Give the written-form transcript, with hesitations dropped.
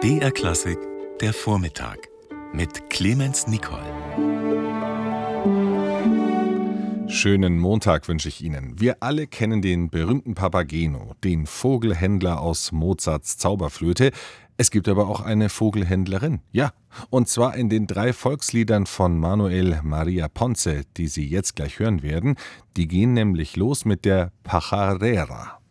BR Klassik, der Vormittag mit Clemens Nicol. Schönen Montag wünsche ich Ihnen. Wir alle kennen den berühmten Papageno, den Vogelhändler aus Mozarts Zauberflöte. Es gibt aber auch eine Vogelhändlerin, ja, und zwar in den 3 Volksliedern von Manuel Maria Ponce, die Sie jetzt gleich hören werden. Die gehen nämlich los mit der Pajarera.